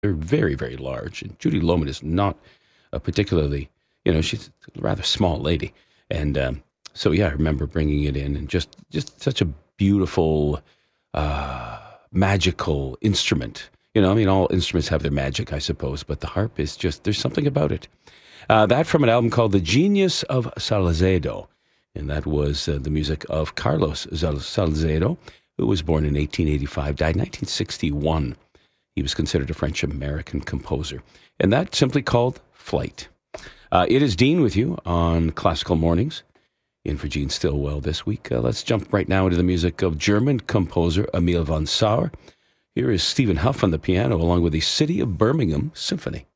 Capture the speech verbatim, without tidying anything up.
They're very, very large. And Judy Loman is not a particularly, you know, she's a rather small lady. And um, so, yeah, I remember bringing it in and just, just such a beautiful, uh, magical instrument. You know, I mean, all instruments have their magic, I suppose, but the harp is just, there's something about it. Uh, that from an album called The Genius of Salcedo. And that was uh, the music of Carlos Salcedo, who was born in eighteen eighty-five, died in nineteen sixty-one. He was considered a French-American composer. And that simply called Flight. Uh, it is Dean with you on Classical Mornings. In for Gene Stillwell this week. Uh, let's jump right now into the music of German composer Emil von Sauer. Here is Stephen Huff on the piano along with the City of Birmingham Symphony.